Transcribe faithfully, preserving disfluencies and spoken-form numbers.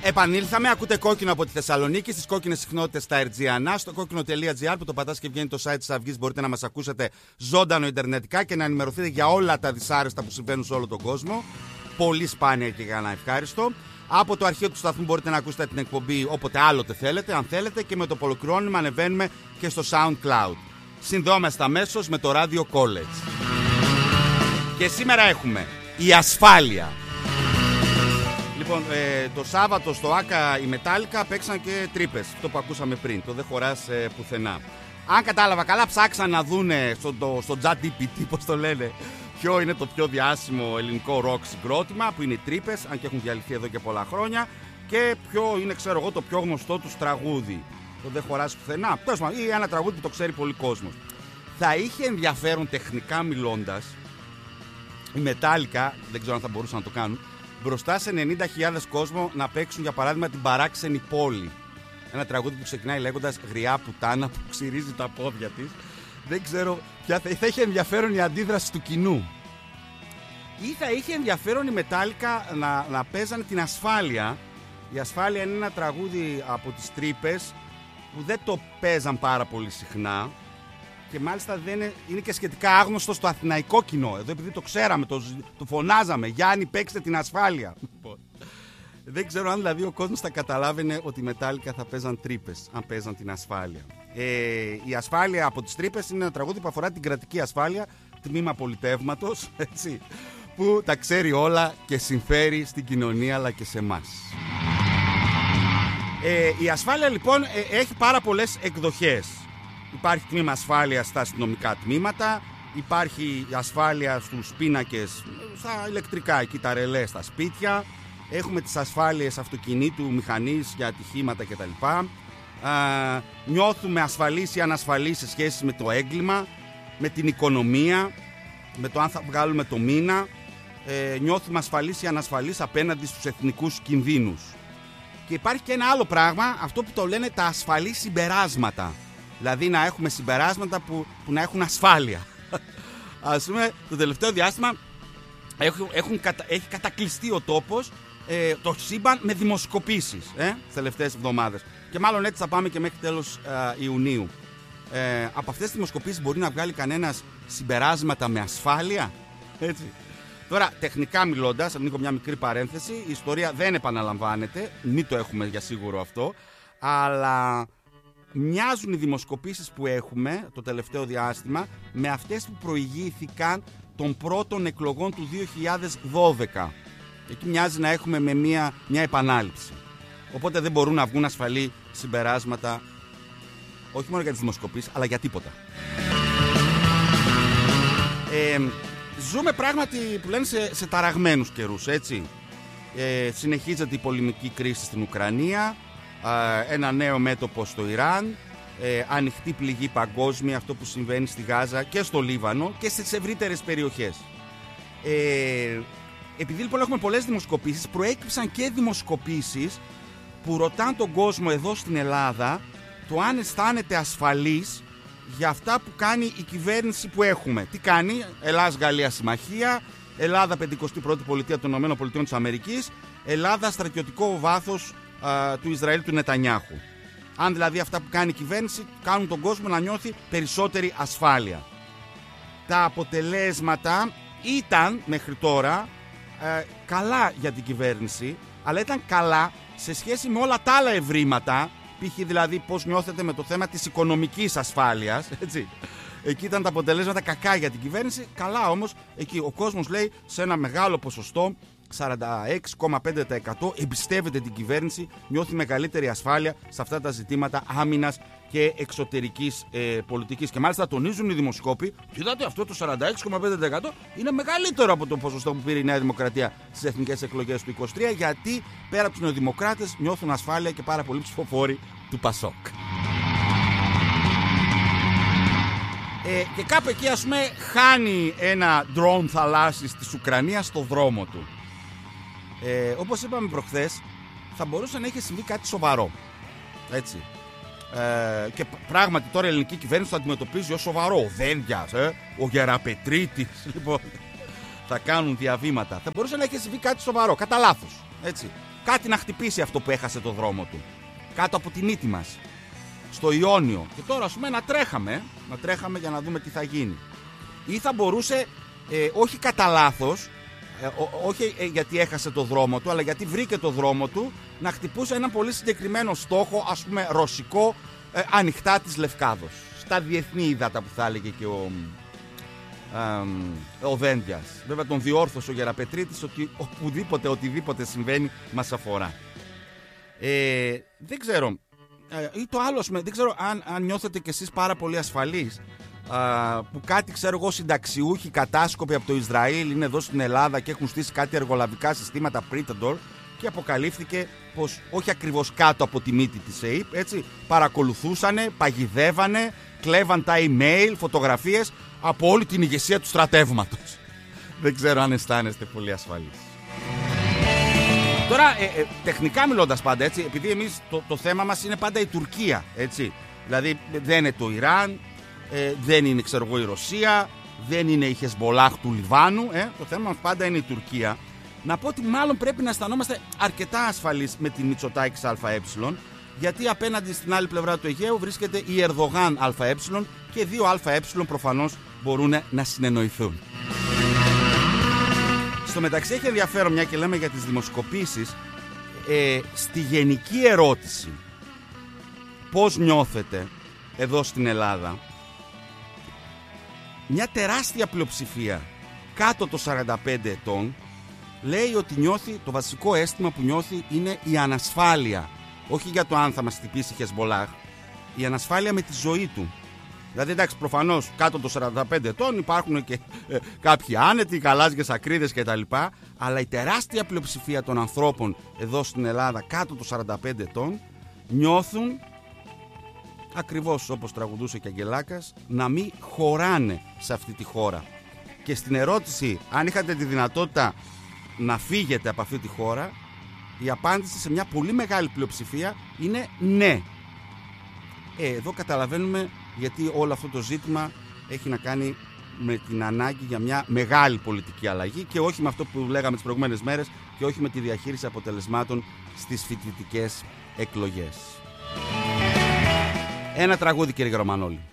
Επανήλθαμε, ακούτε Κόκκινο από τη Θεσσαλονίκη, στις κόκκινες συχνότητες στα Ερτζιανά, στο κόκκινο τελεία τζι άρ που το πατάς και βγαίνει το site της Αυγής. Μπορείτε να μας ακούσετε ζωντανό ιντερνετικά και να ενημερωθείτε για όλα τα δυσάρεστα που συμβαίνουν σε όλο τον κόσμο. Πολύ σπάνια και για να ευχάριστο. Από το αρχείο του σταθμού μπορείτε να ακούσετε την εκπομπή όποτε άλλοτε θέλετε, αν θέλετε, και με το ολοκληρώνουμε ανεβαίνουμε και στο SoundCloud. Συνδεόμαστε αμέσως με το Radio College. Και σήμερα έχουμε η ασφάλεια. Λοιπόν, ε, το Σάββατο στο Άκα η Μετάλλικα παίξαν και τρύπες, αυτό που ακούσαμε πριν, το δεν χωράς ε, πουθενά. Αν κατάλαβα καλά, ψάξαν να δούνε στο, το, στο ChatGPT, πώς το λένε, ποιο είναι το πιο διάσημο ελληνικό ροκ συγκρότημα, που είναι οι τρύπες, αν και έχουν διαλυθεί εδώ και πολλά χρόνια, και ποιο είναι, ξέρω εγώ, το πιο γνωστό τους τραγούδι, το δεν χωράς πουθενά, ή ένα τραγούδι που το ξέρει πολύ κόσμος. Θα είχε ενδιαφέρον τεχνικά μιλώντας η Μετάλλικα, δεν ξέρω αν θα μπορούσαν να το κάνουν, μπροστά σε ενενήντα χιλιάδες κόσμο να παίξουν για παράδειγμα την Παράξενη Πόλη. Ένα τραγούδι που ξεκινάει λέγοντας «Γριά πουτάνα που ξυρίζει τα πόδια της». Δεν ξέρω ποια θα, θα είχε ενδιαφέρον η αντίδραση του κοινού. Ή θα είχε ενδιαφέρον η Μετάλλικα να, να παίζανε την Ασφάλεια. Η Ασφάλεια είναι ένα τραγούδι από τις τρύπες που δεν το παίζαν πάρα πολύ συχνά. Και μάλιστα δεν είναι, είναι και σχετικά άγνωστο στο αθηναϊκό κοινό. Εδώ επειδή το ξέραμε, το, το φωνάζαμε. Γιάννη, παίξτε την Ασφάλεια. Δεν ξέρω αν δηλαδή ο κόσμος θα καταλάβαινε ότι οι Μετάλλικα θα παίζαν τρύπες, αν παίζαν την Ασφάλεια. Ε, η Ασφάλεια από τις τρύπες είναι ένα τραγούδι που αφορά την κρατική ασφάλεια, τμήμα πολιτεύματος, έτσι, που τα ξέρει όλα και συμφέρει στην κοινωνία αλλά και σε εμάς. Ε, η Ασφάλεια λοιπόν ε, έχει πάρα πολλές εκδοχές. Υπάρχει τμήμα ασφάλεια στα αστυνομικά τμήματα, υπάρχει ασφάλεια στους πίνακες, στα ηλεκτρικά, εκεί τα ρελέ στα σπίτια. Έχουμε τις ασφάλειες αυτοκινήτου, μηχανής για ατυχήματα κτλ. Α, νιώθουμε ασφαλείς ή ανασφαλείς σε σχέση με το έγκλημα, με την οικονομία, με το αν θα βγάλουμε το μήνα. Ε, νιώθουμε ασφαλείς ή ανασφαλείς απέναντι στους εθνικούς κινδύνους. Και υπάρχει και ένα άλλο πράγμα, αυτό που το λένε τα ασφαλή συμπεράσματα. Δηλαδή να έχουμε συμπεράσματα που, που να έχουν ασφάλεια. Ας πούμε, το τελευταίο διάστημα έχουν, έχουν, έχει κατακλειστεί ο τόπος, ε, το σύμπαν με δημοσκοπήσεις ε, τις τελευταίες εβδομάδες. Και μάλλον έτσι θα πάμε και μέχρι τέλος ε, Ιουνίου. Ε, από αυτές τις δημοσκοπήσεις μπορεί να βγάλει κανένας συμπεράσματα με ασφάλεια. Έτσι. Τώρα, τεχνικά μιλώντας, ανοίγω μια μικρή παρένθεση, η ιστορία δεν επαναλαμβάνεται, μην το έχουμε για σίγουρο αυτό, αλλά μοιάζουν οι δημοσκοπήσεις που έχουμε το τελευταίο διάστημα με αυτές που προηγήθηκαν των πρώτων εκλογών του δύο χιλιάδες δώδεκα. Εκεί μοιάζει να έχουμε με μια, μια επανάληψη. Οπότε δεν μπορούν να βγουν ασφαλή συμπεράσματα, όχι μόνο για τις δημοσκοπήσεις, αλλά για τίποτα. Ε, ζούμε πράγματι που λένε σε, σε ταραγμένους καιρούς, έτσι. Ε, συνεχίζεται η πολεμική κρίση στην Ουκρανία, ένα νέο μέτωπο στο Ιράν, ε, ανοιχτή πληγή παγκόσμια, αυτό που συμβαίνει στη Γάζα και στο Λίβανο και στις ευρύτερες περιοχές. Ε, επειδή λοιπόν έχουμε πολλές δημοσκοπήσεις, προέκυψαν και δημοσκοπήσεις που ρωτάνε τον κόσμο εδώ στην Ελλάδα το αν αισθάνεται ασφαλής για αυτά που κάνει η κυβέρνηση που έχουμε. Τι κάνει? Ελλάς-Γαλλία συμμαχία, Ελλάδα πενηκοστή πρώτη πολιτεία των ΗΠΑ, Ελλάδα στρατιωτικό βάθος του Ισραήλ του Νετανιάχου. Αν δηλαδή αυτά που κάνει η κυβέρνηση κάνουν τον κόσμο να νιώθει περισσότερη ασφάλεια. Τα αποτελέσματα ήταν μέχρι τώρα ε, καλά για την κυβέρνηση, αλλά ήταν καλά σε σχέση με όλα τα άλλα ευρήματα, π.χ. δηλαδή πώς νιώθετε με το θέμα της οικονομικής ασφάλειας, έτσι. Εκεί ήταν τα αποτελέσματα κακά για την κυβέρνηση, καλά όμως εκεί ο κόσμος λέει σε ένα μεγάλο ποσοστό, σαράντα έξι κόμμα πέντε τοις εκατό εμπιστεύεται την κυβέρνηση, νιώθει μεγαλύτερη ασφάλεια σε αυτά τα ζητήματα άμυνας και εξωτερικής ε, πολιτικής. Και μάλιστα τονίζουν οι δημοσκόποι, κοιτάτε αυτό το σαράντα έξι κόμμα πέντε τοις εκατό είναι μεγαλύτερο από το ποσοστό που πήρε η Νέα Δημοκρατία στις εθνικές εκλογές του είκοσι τρία, γιατί πέρα από τους νεοδημοκράτες νιώθουν ασφάλεια και πάρα πολλοί ψηφοφόροι του Πασόκ. Ε, και κάπου εκεί ας πούμε χάνει ένα ντρόουν θαλάσσης της Ουκρανίας στο δρόμο του. Ε, όπως είπαμε προχθές, θα μπορούσε να έχει συμβεί κάτι σοβαρό. Έτσι. Ε, και πράγματι τώρα η ελληνική κυβέρνηση το αντιμετωπίζει ως σοβαρό. Ο Δένδιας, ε, ο Γεραπετρίτης, λοιπόν, θα κάνουν διαβήματα. Θα μπορούσε να έχει συμβεί κάτι σοβαρό, κατά λάθος. Έτσι. κάτι να χτυπήσει αυτό που έχασε το δρόμο του. Κάτω από τη μύτη μας. Στο Ιόνιο. Και τώρα, ας πούμε, να τρέχαμε, να τρέχαμε για να δούμε τι θα γίνει. Ή θα μπορούσε, ε, όχι κατά λάθος, ε, ό, όχι ε, γιατί έχασε το δρόμο του, αλλά γιατί βρήκε το δρόμο του, να χτυπούσε έναν πολύ συγκεκριμένο στόχο, ας πούμε, ρωσικό, ε, ανοιχτά της Λευκάδος. Στα διεθνή ύδατα που θα έλεγε και ο, ε, ο Δένδιας. Βέβαια τον διόρθωσε ο Γεραπετρίτης ότι οπουδήποτε, οτιδήποτε συμβαίνει μας αφορά. Ε, δεν ξέρω. Ε, ή το άλλο, δεν ξέρω αν, αν νιώθετε κι εσείς πάρα πολύ ασφαλείς, α, που κάτι, ξέρω εγώ, συνταξιούχοι κατάσκοποι από το Ισραήλ είναι εδώ στην Ελλάδα και έχουν στήσει κάτι εργολαβικά συστήματα Predator και αποκαλύφθηκε πως όχι ακριβώς κάτω από τη μύτη της ΕΕΠ, έτσι, παρακολουθούσανε, παγιδεύανε, κλέβαν τα email, φωτογραφίες από όλη την ηγεσία του στρατεύματος. Δεν ξέρω αν αισθάνεστε πολύ ασφαλείς. Τώρα, ε, ε, τεχνικά μιλώντας πάντα, έτσι, επειδή εμείς το, το θέμα μας είναι πάντα η Τουρκία, έτσι, δηλαδή δεν είναι το Ιράν, ε, δεν είναι, ξέρω εγώ, η Ρωσία, δεν είναι η Χεσμολάχ του Λιβάνου, ε, το θέμα μας πάντα είναι η Τουρκία. Να πω ότι μάλλον πρέπει να αισθανόμαστε αρκετά ασφαλείς με την Μητσοτάκης ΑΕ, γιατί απέναντι στην άλλη πλευρά του Αιγαίου βρίσκεται η Ερδογάν ΑΕ και δύο ΑΕ προφανώς μπορούν να συνεννοηθούν. Στο μεταξύ έχει ενδιαφέρον, μια και λέμε για τις δημοσκοπήσεις, ε, στη γενική ερώτηση πώς νιώθετε εδώ στην Ελλάδα, μια τεράστια πλειοψηφία κάτω των σαράντα πέντε ετών λέει ότι νιώθει, το βασικό αίσθημα που νιώθει είναι η ανασφάλεια, όχι για το αν θα μας χτυπήσει η Χεσμολάχ, η ανασφάλεια με τη ζωή του. Δηλαδή, εντάξει, προφανώς κάτω των σαράντα πέντε ετών υπάρχουν και ε, κάποιοι άνετοι, γαλάζιες ακρίδες κτλ. Αλλά η τεράστια πλειοψηφία των ανθρώπων εδώ στην Ελλάδα κάτω των σαράντα πέντε ετών νιώθουν, ακριβώς όπως τραγουδούσε και Αγγελάκας, να μην χωράνε σε αυτή τη χώρα. Και στην ερώτηση αν είχατε τη δυνατότητα να φύγετε από αυτή τη χώρα, η απάντηση σε μια πολύ μεγάλη πλειοψηφία είναι ναι. Ε, εδώ καταλαβαίνουμε γιατί όλο αυτό το ζήτημα έχει να κάνει με την ανάγκη για μια μεγάλη πολιτική αλλαγή και όχι με αυτό που λέγαμε τις προηγούμενες μέρες και όχι με τη διαχείριση αποτελεσμάτων στις φοιτητικές εκλογές. Ένα τραγούδι, κύριε Ρωμανόλη.